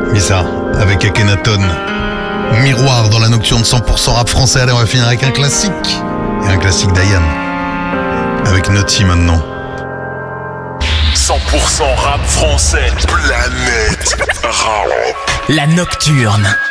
Misa, avec Akhenaton. Miroir dans la nocturne 100% rap français. Allez, on va finir avec un classique. Et un classique d'Ayam. Avec Naughty maintenant. 100% rap français. Planète Rap. La nocturne.